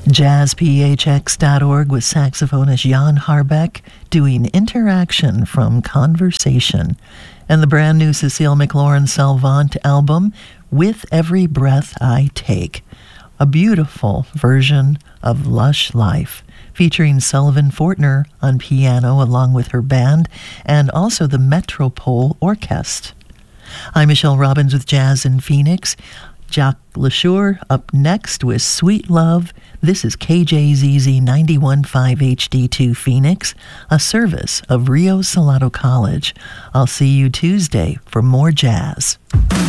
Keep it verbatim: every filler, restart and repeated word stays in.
jazz p h x dot org with saxophonist Jan Harbeck doing Interaction from Conversation, and the brand new Cecile McLaurin-Salvant album, With Every Breath I Take, a beautiful version of Lush Life, featuring Sullivan Fortner on piano along with her band, and also the Metropole Orchestra. I'm Michelle Robbins with Jazz in Phoenix. Jacques LaSure up next with Sweet Love. This is K J Z Z ninety-one point five H D two Phoenix, a service of Rio Salado College. I'll see you Tuesday for more jazz.